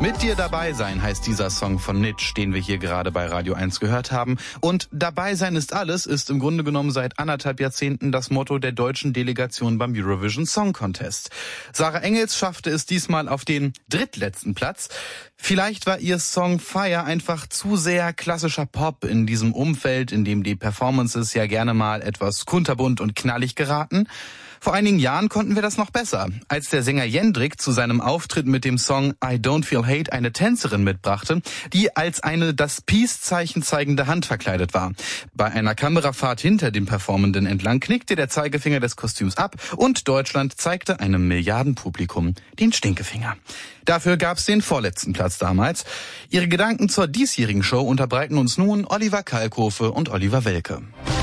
Mit dir dabei sein heißt dieser Song von Nitsch, den wir hier gerade bei Radio 1 gehört haben. Und dabei sein ist alles ist im Grunde genommen seit 1,5 Jahrzehnten das Motto der deutschen Delegation beim Eurovision Song Contest. Sarah Engels schaffte es diesmal auf den drittletzten Platz. Vielleicht war ihr Song Fire einfach zu sehr klassischer Pop in diesem Umfeld, in dem die Performances ja gerne mal etwas kunterbunt und knallig geraten. Vor einigen Jahren konnten wir das noch besser, als der Sänger Jendrik zu seinem Auftritt mit dem Song I Don't Feel Hate eine Tänzerin mitbrachte, die als eine das Peace-Zeichen zeigende Hand verkleidet war. Bei einer Kamerafahrt hinter dem Performenden entlang knickte der Zeigefinger des Kostüms ab und Deutschland zeigte einem Milliardenpublikum den Stinkefinger. Dafür gab's den vorletzten Platz damals. Ihre Gedanken zur diesjährigen Show unterbreiten uns nun Oliver Kalkofe und Oliver Welke.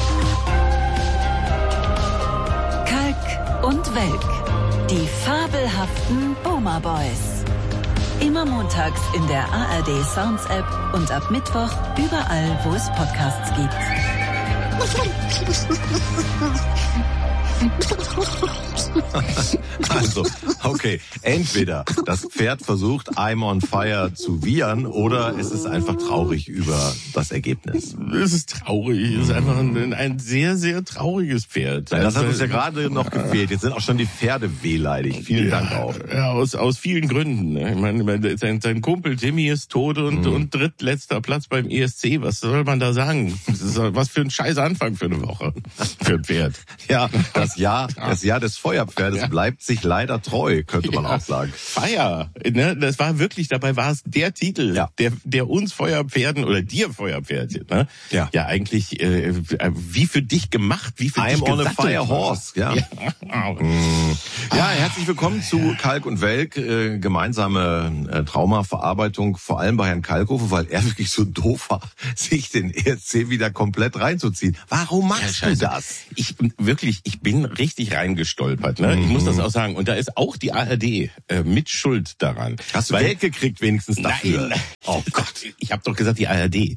Und Welk, die fabelhaften Boomer Boys. Immer montags in der ARD Sounds App und ab Mittwoch überall, wo es Podcasts gibt. Also, okay, entweder das Pferd versucht, I'm on fire zu wiehern, oder es ist einfach traurig über das Ergebnis. Es ist traurig, es ist einfach ein sehr, sehr trauriges Pferd. Das hat uns ja gerade noch gefehlt. Jetzt sind auch schon die Pferde wehleidig. Vielen Dank auch. Ja, aus vielen Gründen. Ich meine, sein Kumpel Timmy ist tot und drittletzter Platz beim ESC. Was soll man da sagen? Das ist was für ein scheiß Anfang für eine Woche. Für ein Pferd. Ja, das Jahr des Feuerpferdes bleibt sich leider treu, könnte man auch sagen. Feier, ne? Das war wirklich, dabei war es der Titel, der uns Feuerpferden oder dir Feuerpferdchen, ne? Ja eigentlich wie für dich gemacht, wie für dich I'm on a gesattelt fire horse, ja. Ja, herzlich willkommen zu Kalk und Welk, gemeinsame Traumaverarbeitung, vor allem bei Herrn Kalkofe, weil er wirklich so doof war, sich den ESC wieder komplett reinzuziehen. Warum machst du das? Ich bin richtig reingestolpert, ne? Ich muss das auch sagen. Und da ist auch die ARD mit Schuld daran. Hast du Geld gekriegt wenigstens dafür? Nein. Oh Gott, ich habe doch gesagt, die ARD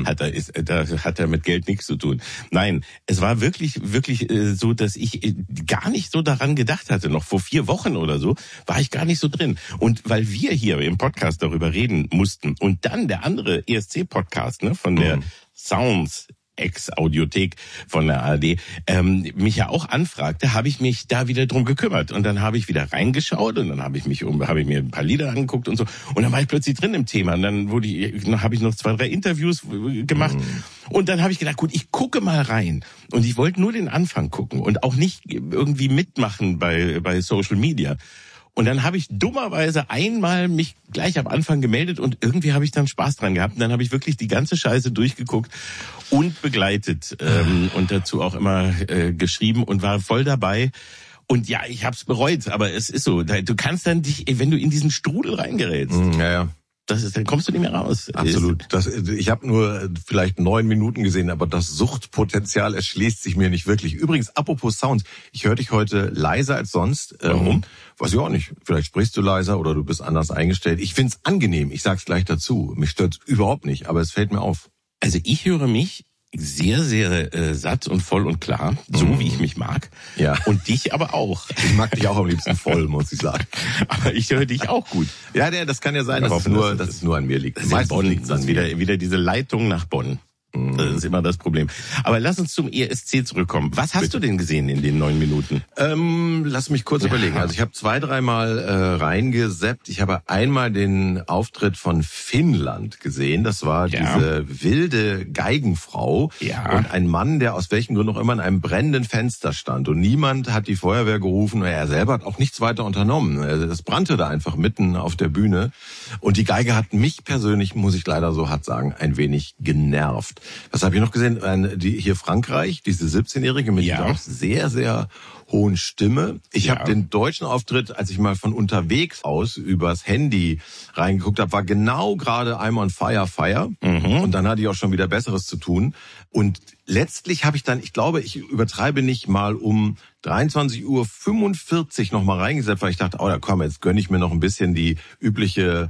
hat da mit Geld nichts zu tun. Nein, es war wirklich so, dass ich gar nicht so daran gedacht hatte. Noch vor 4 Wochen oder so war ich gar nicht so drin. Und weil wir hier im Podcast darüber reden mussten und dann der andere ESC-Podcast, ne, von der Sounds Ex-Audiothek von der ARD, mich ja auch anfragte, habe ich mich da wieder drum gekümmert. Und dann habe ich wieder reingeschaut und dann habe ich mir ein paar Lieder angeguckt und so. Und dann war ich plötzlich drin im Thema. Und dann habe ich noch 2, 3 Interviews gemacht. Und dann habe ich gedacht, gut, ich gucke mal rein. Und ich wollte nur den Anfang gucken und auch nicht irgendwie mitmachen bei Social Media. Und dann habe ich dummerweise einmal mich gleich am Anfang gemeldet und irgendwie habe ich dann Spaß dran gehabt. Und dann habe ich wirklich die ganze Scheiße durchgeguckt und begleitet und dazu auch immer geschrieben und war voll dabei. Und ja, ich habe es bereut, aber es ist so. Du kannst dann wenn du in diesen Strudel reingerätst. Ja. Dann kommst du nicht mehr raus. Absolut. Ich habe nur vielleicht 9 Minuten gesehen, aber das Suchtpotenzial erschließt sich mir nicht wirklich. Übrigens, apropos Sounds, ich höre dich heute leiser als sonst. Warum? Weiß ich auch nicht. Vielleicht sprichst du leiser oder du bist anders eingestellt. Ich find's angenehm. Ich sag's gleich dazu. Mich stört's überhaupt nicht, aber es fällt mir auf. Also ich höre mich sehr, sehr satt und voll und klar, so wie ich mich mag. Ja. Und dich aber auch. Ich mag dich auch am liebsten voll, muss ich sagen. Aber ich höre dich auch gut. Ja, das kann ja sein, dass es nur an mir liegt. Das ist Bonn, das ist wieder diese Leitung nach Bonn. Das ist immer das Problem. Aber lass uns zum ESC zurückkommen. Was hast du denn gesehen in den 9 Minuten? Lass mich kurz überlegen. Also ich habe 2, 3 Mal reingesappt. Ich habe einmal den Auftritt von Finnland gesehen. Das war diese wilde Geigenfrau und ein Mann, der aus welchen Gründen auch immer in einem brennenden Fenster stand. Und niemand hat die Feuerwehr gerufen. Er selber hat auch nichts weiter unternommen. Das brannte da einfach mitten auf der Bühne. Und die Geige hat mich persönlich, muss ich leider so hart sagen, ein wenig genervt. Was habe ich noch gesehen? Hier Frankreich, diese 17-Jährige mit dieser auch sehr, sehr hohen Stimme. Ich habe den deutschen Auftritt, als ich mal von unterwegs aus übers Handy reingeguckt habe, war genau gerade I'm on fire. Und dann hatte ich auch schon wieder Besseres zu tun. Und letztlich habe ich dann, ich glaube, ich übertreibe nicht, mal um 23:45 Uhr noch mal reingesetzt, weil ich dachte, da komm, jetzt gönne ich mir noch ein bisschen die übliche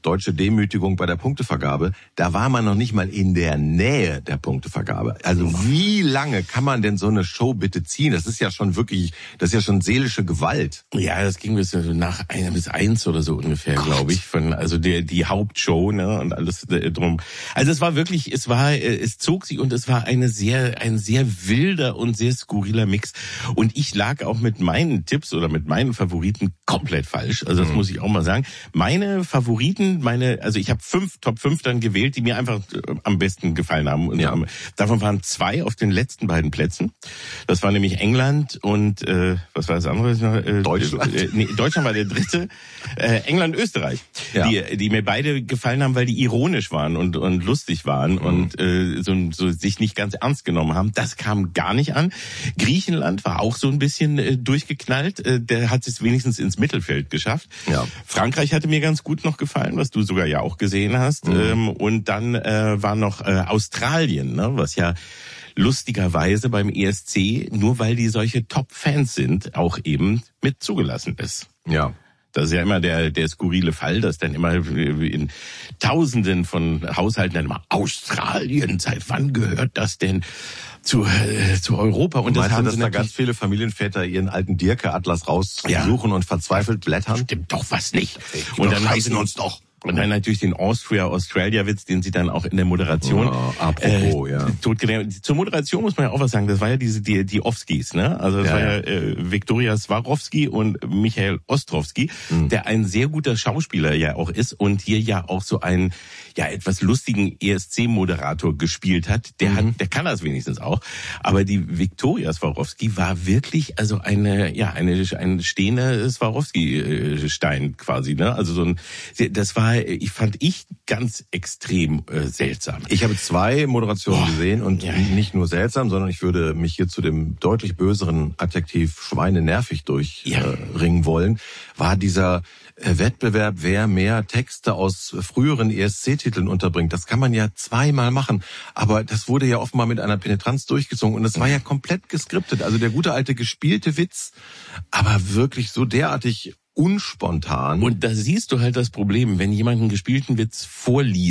deutsche Demütigung bei der Punktevergabe. Da war man noch nicht mal in der Nähe der Punktevergabe. Also wie lange kann man denn so eine Show bitte ziehen? Das ist ja schon seelische Gewalt. Ja, das ging bis nach 1 oder so ungefähr, glaube ich, also die Hauptshow, ne, und alles drum. Also es war wirklich, es zog sich und es war ein sehr wilder und sehr skurriler Mix. Und ich lag auch mit meinen Tipps oder mit meinen Favoriten komplett falsch. Also das muss ich auch mal sagen. Meine Favoriten, also ich habe Top 5 dann gewählt, die mir einfach am besten gefallen haben. Und davon waren 2 auf den letzten beiden Plätzen. Das war nämlich England und was war das andere? Deutschland. Deutschland war der dritte. England, Österreich. Ja. Die mir beide gefallen haben, weil die ironisch waren und lustig waren und so sich nicht ganz ernst genommen haben. Das kam gar nicht an. Griechenland war auch so ein bisschen durchgeknallt. Der hat es wenigstens ins Mittelfeld geschafft. Ja. Frankreich hatte mir ganz gut noch gefallen, was du sogar ja auch gesehen hast. Und dann war noch Australien, ne, was ja lustigerweise beim ESC, nur weil die solche Top-Fans sind, auch eben mit zugelassen ist. Ja. Das ist ja immer der skurrile Fall, dass dann immer in Tausenden von Haushalten dann immer Australien, seit wann gehört das denn zu Europa? Und das haben da ganz viele Familienväter ihren alten Dirke-Atlas raussuchen und verzweifelt blättern? Stimmt doch was nicht. Und dann heißen uns doch. Und dann natürlich den Australia-Witz, den sie dann auch in der Moderation Zur Moderation muss man ja auch was sagen. Das war ja die Offskis, ne? Also das war ja Viktoria Swarovski und Michael Ostrowski, der ein sehr guter Schauspieler ja auch ist und hier ja auch so einen etwas lustigen ESC-Moderator gespielt hat. Der kann das wenigstens auch. Aber die Viktoria Swarovski war wirklich also ein stehender Swarovski-Stein quasi, ne? Also das war, fand ich ganz extrem seltsam. Ich habe 2 Moderationen gesehen und nicht nur seltsam, sondern ich würde mich hier zu dem deutlich böseren Adjektiv schweinenervig durchringen wollen, war dieser Wettbewerb, wer mehr Texte aus früheren ESC-Titeln unterbringt. Das kann man ja 2-mal machen, aber das wurde ja offenbar mit einer Penetranz durchgezogen und das war ja komplett geskriptet. Also der gute alte gespielte Witz, aber wirklich so derartig unspontan. Und da siehst du halt das Problem, wenn jemand einen gespielten Witz vorliest,